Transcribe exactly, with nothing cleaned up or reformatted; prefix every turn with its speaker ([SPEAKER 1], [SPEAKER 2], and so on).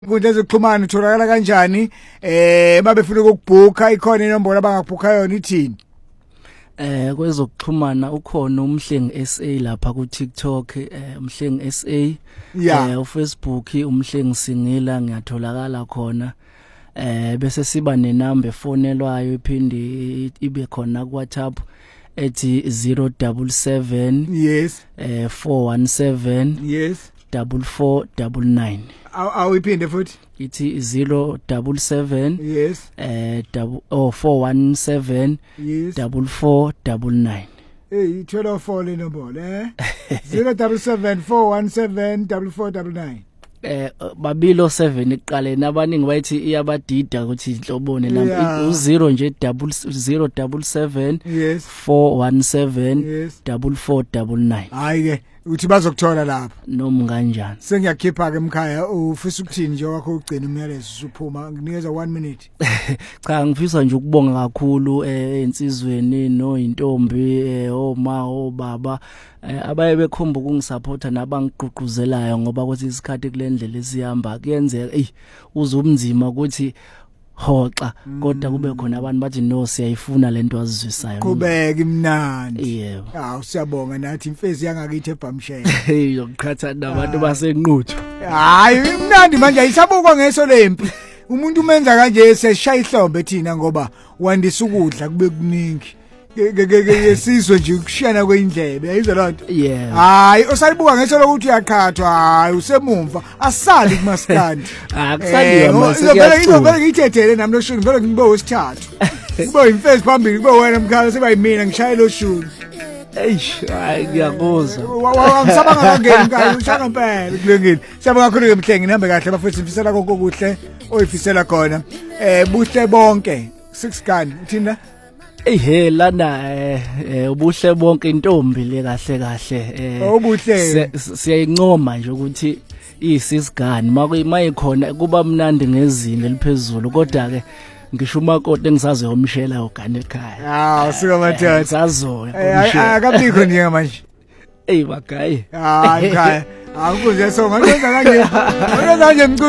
[SPEAKER 1] Kude zokuxhumana utholakala kanjani eh mabefuna ukubhooka ikhona inombolo abangabhooka yona ithini
[SPEAKER 2] Eh kwezokuxhumana ukhona umhlengi S A lapha ku TikTok eh umhlengi S A eh uFacebook umhlengi Singila ngiyatholakala khona eh bese siba nenamba efonelwayo iphinde ibe khona ku WhatsApp ethi zero seven seven
[SPEAKER 1] yes
[SPEAKER 2] eh four one seven
[SPEAKER 1] yes
[SPEAKER 2] four four nine nine
[SPEAKER 1] awiphinde futhi
[SPEAKER 2] ithi zero seven seven
[SPEAKER 1] yes
[SPEAKER 2] eh oh four one seven
[SPEAKER 1] yes
[SPEAKER 2] four four nine nine
[SPEAKER 1] hey ithola four le nombolo eh zero seven seven four one seven four four nine nine
[SPEAKER 2] eh babilo seven iqaleni abaningi bayithi iyabadida ukuthi inhlobone namba u zero nje zero seven seven
[SPEAKER 1] yes
[SPEAKER 2] four one seven four four nine nine
[SPEAKER 1] hayi ke uthi bazokuthola lapha
[SPEAKER 2] noma kanjani
[SPEAKER 1] sengiyakhipha ke emkhaya ufisa ukuthini nje wakho ugcina umyalezo uphuma nginikeza one minute
[SPEAKER 2] cha ngifisa nje ukubonga kakhulu ensizweni no intombi oma obaba abaye bekhomba ukungisupporta nabangigqugquzelayo ngoba kuthi isikhathi kulendlela esihamba kuyenzeka ey uzumnzima ukuthi hoxa kodwa kube khona abantu bathi no siyayifuna lento azizwisayo
[SPEAKER 1] kubeka imnandi
[SPEAKER 2] yebo
[SPEAKER 1] hawu siyabonga nathi imfezi yangakithi eBhamshela
[SPEAKER 2] hey yokuqhatha nabantu basenquthu
[SPEAKER 1] hayi imnandi manje ayisabukwa ngeso lempi umuntu umenza kanje seshaya ihlombe thina ngoba wandisa ukudla kube kuningi yesizwe nje ukushiyana kweindlebe yayizwa lonto
[SPEAKER 2] yeah
[SPEAKER 1] hayi osalibuka ngeso lokuthi uyaqhathwa hayi usemumva asali kumaskandi
[SPEAKER 2] akusaliwa mase
[SPEAKER 1] ngiyavela ngivela ngithethele nami lo shuni vele ngibo wesithathu kuba imfezi phambili kuba wena mkhala sebayimina ngishaya lo shuni
[SPEAKER 2] eish hayi ngiyakuzwa
[SPEAKER 1] wangisabanga kangeni mkhala ushaka impela kulungile siyabonga kakhulu ngemhlengi nihambe kahle bafethu mfisela konke okuhle oyifisela khona eh buhle bonke six gun uthina
[SPEAKER 2] ehe lana eh ubuhle bonke intombi le kahle kahle eh
[SPEAKER 1] obuhle
[SPEAKER 2] siyayincoma nje ukuthi isisigani mayikhona kuba mnandi ngezinga eliphezulu kodwa ke ngisho umakoti engisazo yomshela ogane ekhaya
[SPEAKER 1] ah sika mathatha
[SPEAKER 2] sazoya
[SPEAKER 1] akabikho nje manje
[SPEAKER 2] ey bagayi
[SPEAKER 1] hayi ekhaya akuze so ngakwenza kanje ngakwenza kanje